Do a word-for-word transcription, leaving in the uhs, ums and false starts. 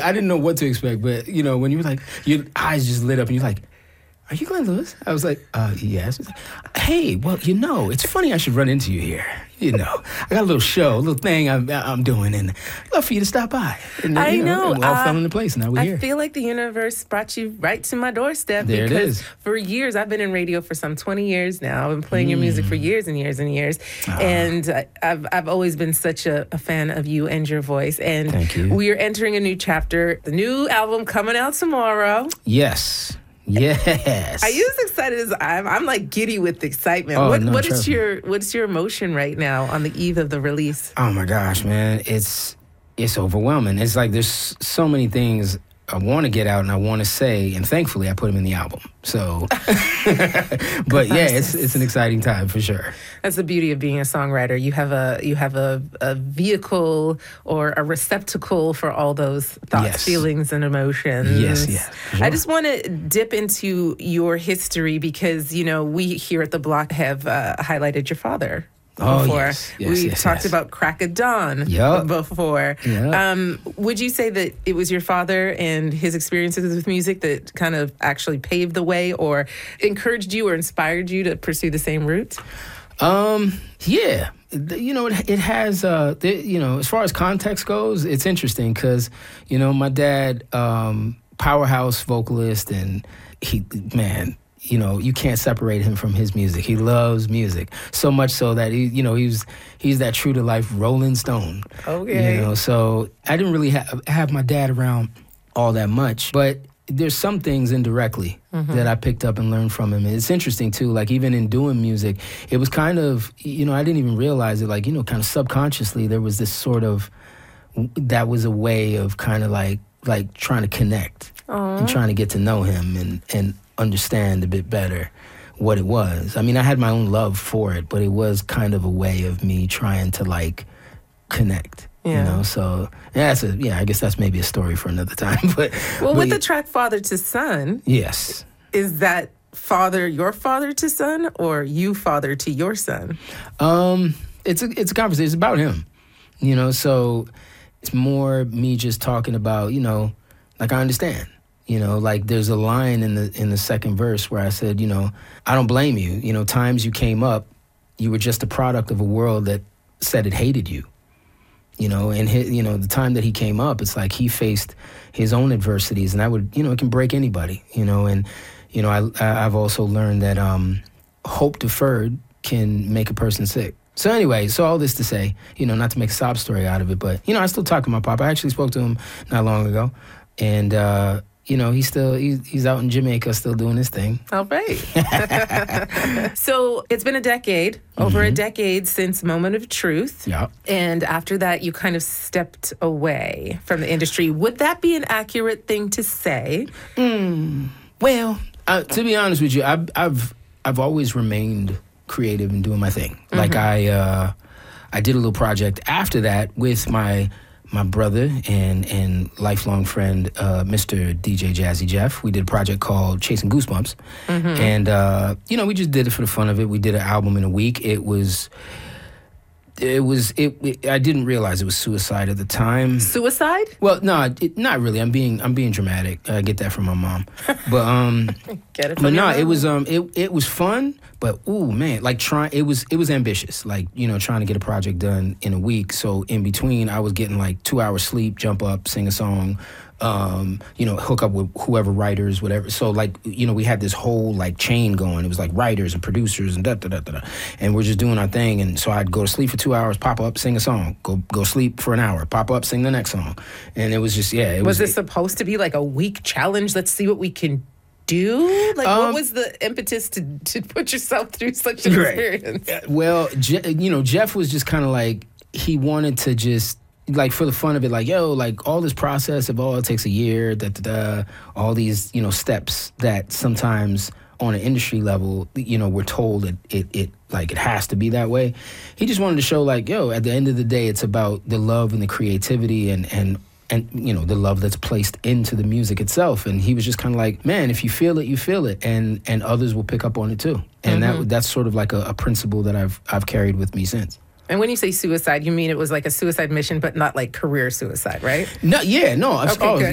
I didn't know what to expect, but you know, when you were like, your eyes just lit up, and you're like, "Are you Glenn Lewis?" I was like, uh, "Yes." Like, hey, well, you know, it's funny I should run into you here. You know, I got a little show, a little thing I'm I'm doing, and I'd love for you to stop by. And, I you know, know. and we all uh, fell into place, and now we're I here. feel like the universe brought you right to my doorstep. There it because is. For years, I've been in radio for some twenty years now. I've been playing mm. your music for years and years and years. Uh, and I, I've I've always been such a, a fan of you and your voice. And Thank you. We are entering a new chapter. The new album coming out tomorrow. Yes. Yes. Are you as excited as I'm? I'm like giddy with excitement. Oh, what no, what is trust me. your what's your emotion right now on the eve of the release? Oh my gosh, man. It's it's overwhelming. It's like there's so many things I want to get out and I want to say, and thankfully I put them in the album. So, but yeah, it's it's an exciting time for sure. That's the beauty of being a songwriter. You have a you have a, a vehicle or a receptacle for all those thoughts, Yes. feelings, and emotions. Yes, yes. Sure. I just want to dip into your history because you know we here at the Block have uh, highlighted your father. Oh, Before. yes, yes, we yes, talked yes. about Crack of Dawn Yup. before. Yup. Um, would you say that it was your father and his experiences with music that kind of actually paved the way or encouraged you or inspired you to pursue the same route? Um, yeah, you know, it, it has, uh, the, you know, as far as context goes, it's interesting because, you know, my dad, um, powerhouse vocalist, and he, man, you know, you can't separate him from his music. He loves music so much so that he, you know, he's he's that true to life Rolling Stone. Okay. You know, so I didn't really ha- have my dad around all that much, but there's some things indirectly mm-hmm. that I picked up and learned from him. And it's interesting too, like even in doing music, it was kind of, you know, I didn't even realize it, like, you know, kind of subconsciously there was this sort of, that was a way of kind of like, like trying to connect Aww. And trying to get to know him and, and understand a bit better what it was. I mean, I had my own love for it, but it was kind of a way of me trying to like connect. Yeah. You know, so yeah, that's a, yeah, I guess that's maybe a story for another time. But well, but, with the track "Father to Son," yes, is that father your father to son, or you father to your son? Um, it's a it's a conversation. It's about him, you know. So it's more me just talking about, you know, like I understand. You know, like there's a line in the in the second verse where I said, you know, I don't blame you. You know, times you came up, you were just a product of a world that said it hated you. You know, and his, you know, the time that he came up, it's like he faced his own adversities, and that would, you know, it can break anybody. You know, and you know, I I've also learned that um, hope deferred can make a person sick. So anyway, so all this to say, you know, not to make a sob story out of it, but you know, I still talk to my papa. I actually spoke to him not long ago, and. uh You know, he's still, he's, he's out in Jamaica still doing his thing. All right. So it's been a decade, mm-hmm. over a decade since Moment of Truth. Yeah. And after that, you kind of stepped away from the industry. Would that be an accurate thing to say? Mm, well, uh, to be honest with you, I've, I've, I've always remained creative and doing my thing. Mm-hmm. Like I, uh, I did a little project after that with my... my brother and and lifelong friend, uh, Mister D J Jazzy Jeff. We did a project called Chasing Goosebumps. Mm-hmm. And, uh, you know, we just did it for the fun of it. We did an album in a week. It was, it was, it, it I didn't realize it was suicide at the time. Suicide? Well, no, it, not really. I'm being, I'm being dramatic. I get that from my mom. But, um, get it from but no, mom? it was, um, it, it was fun. But ooh, man, like trying, it was it was ambitious. Like, you know, trying to get a project done in a week. So in between, I was getting like two hours sleep, jump up, sing a song, um, you know, hook up with whoever writers, whatever. So like, you know, we had this whole like chain going. It was like writers and producers and da da da da da. And we're just doing our thing. And so I'd go to sleep for two hours, pop up, sing a song, go go sleep for an hour, pop up, sing the next song. And it was just yeah. It was was it supposed to be like a week challenge? Let's see what we can do? Like, um, what was the impetus to, to put yourself through such an right. experience? Well, Je- you know, Jeff was just kind of like, he wanted to just, like, for the fun of it, like, yo, like, all this process of, oh, it takes a year, da, da, da, all these, you know, steps that sometimes on an industry level, you know, we're told it, it, it, like, it has to be that way. He just wanted to show, like, yo, at the end of the day, it's about the love and the creativity and, and, and, you know, the love that's placed into the music itself. And he was just kind of like, man, if you feel it, you feel it. And and others will pick up on it too. And mm-hmm. that that's sort of like a, a principle that I've I've carried with me since. And when you say suicide, you mean it was like a suicide mission, but not like career suicide, right? No, yeah, no. Okay, oh, good.